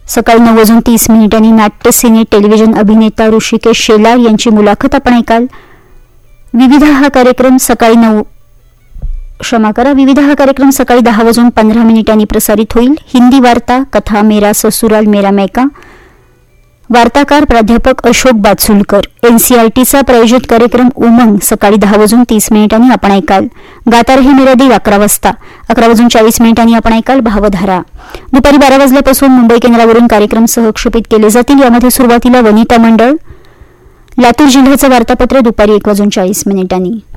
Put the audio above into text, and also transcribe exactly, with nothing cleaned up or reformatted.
सकाळी नऊ वाजून तीस मिनिटांनी नाट्य सिने टेलिव्हिजन अभिनेता ऋषिकेश शेलार यांची मुलाखत आपण ऐकाल. विविध हा कार्यक्रम सकाळी नऊ क्षमा करा विविध हा कार्यक्रम सकाळी दहा वाजून पंधरा मिनिटांनी प्रसारित होईल. हिंदी वार्ता, कथा मेरा ससुराल मेरा मैका, वार्ताकार प्राध्यापक अशोक बाचुलकर. एनसीआरटीचा प्रायोजित कार्यक्रम उमंग सकाळी दहा वाजून तीस मिनिटांनी आपण ऐकाल. गाता रहे मेरा दिल अकरा वाजता अकरा वाजून चाळीस मिनिटांनी आपण ऐकाल भावधारा. दुपारी बारा वाजल्यापासून मुंबई केंद्रावरून कार्यक्रम सहक्षेपित केले जातील. यामध्ये सुरुवातीला वनिता मंडळ, लातूर जिल्ह्याचं वार्तापत्र दुपारी एक वाजून चाळीस मिनिटांनी.